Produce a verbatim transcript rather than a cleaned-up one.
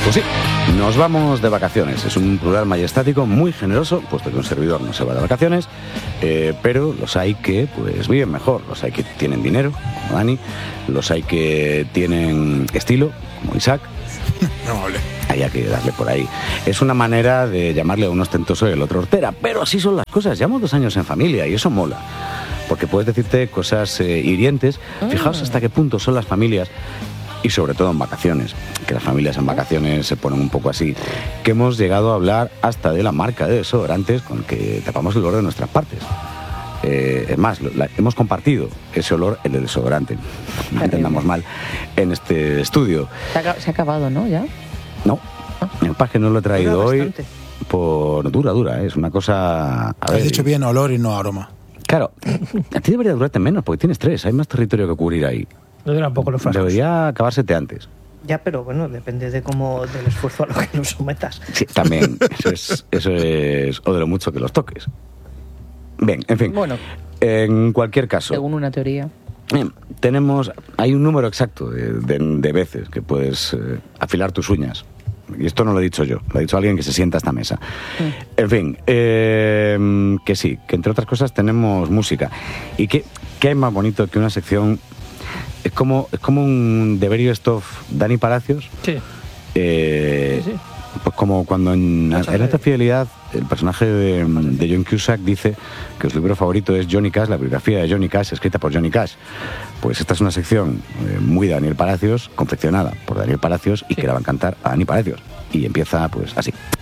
Pues sí, nos vamos de vacaciones. Es un plural majestático muy generoso, puesto que un servidor no se va de vacaciones, eh, pero los hay que pues viven mejor. Los hay que tienen dinero, como Dani, los hay que tienen estilo, como Isaac. No vale. Hay que darle por ahí. Es una manera de llamarle a uno ostentoso y el otro hortera, pero así son las cosas. Llevamos dos años en familia y eso mola. Porque puedes decirte cosas eh, hirientes. Fijaos hasta qué punto son las familias, y sobre todo en vacaciones, que las familias en vacaciones se ponen un poco así, que hemos llegado a hablar hasta de la marca de desodorantes con que tapamos el olor de nuestras partes. Eh, es más, la, hemos compartido ese olor, el de desodorante, no entendamos mal, en este estudio. Se ha, se ha acabado, ¿no? ¿Ya? No, el paz que no lo he traído Dura hoy bastante. por dura, dura, ¿eh? Es una cosa... A ver, Has dicho bien olor y no aroma. Claro, a ti debería durarte menos porque tienes tres, hay más territorio que cubrir ahí. No duran poco los frascos. Debería acabársete antes. Ya, pero bueno, depende de cómo, del esfuerzo a lo que nos sometas. Sí, también, eso es, eso es, o de lo mucho que los toques. Bien, en fin, Bueno, en cualquier caso, según una teoría. bien, tenemos, hay un número exacto de, de, de veces que puedes eh, afilar tus uñas. Y esto no lo he dicho yo, lo ha dicho alguien que se sienta a esta mesa. Mm. En fin, eh, que sí, que entre otras cosas tenemos música. Y que, ¿qué hay más bonito que una sección? Es como, es como un The Best of Dani Palacios. Sí. Eh, Sí, sí. Pues como cuando en, en Alta Fidelidad el personaje de, de John Cusack dice que su libro favorito es Johnny Cash, la biografía de Johnny Cash escrita por Johnny Cash. Pues esta es una sección eh, muy Daniel Palacios, confeccionada por Daniel Palacios y Sí. que la va a cantar a Dani Palacios. Y empieza pues así.